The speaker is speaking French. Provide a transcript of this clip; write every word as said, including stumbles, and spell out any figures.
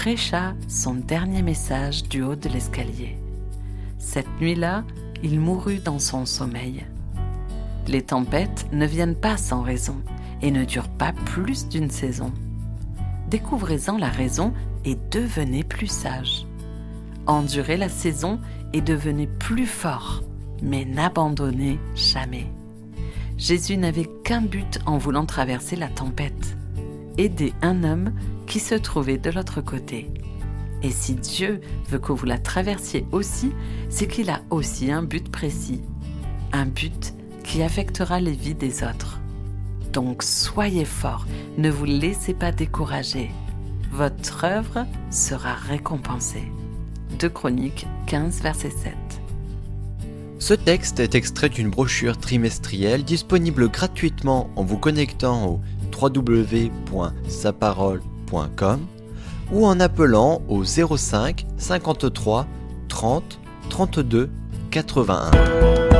prêcha son dernier message du haut de l'escalier. Cette nuit-là, il mourut dans son sommeil. Les tempêtes ne viennent pas sans raison et ne durent pas plus d'une saison. Découvrez-en la raison et devenez plus sage. Endurez la saison et devenez plus fort, mais n'abandonnez jamais. Jésus n'avait qu'un but en voulant traverser la tempête: aider un homme qui se trouvait de l'autre côté. Et si Dieu veut que vous la traversiez aussi, c'est qu'il a aussi un but précis, un but qui affectera les vies des autres. Donc soyez forts, ne vous laissez pas décourager. Votre œuvre sera récompensée. deux Chroniques quinze, verset sept. Ce texte est extrait d'une brochure trimestrielle disponible gratuitement en vous connectant au w w w point sa parole point com ou en appelant au zéro cinq cinquante-trois trente trente-deux quatre-vingt-un.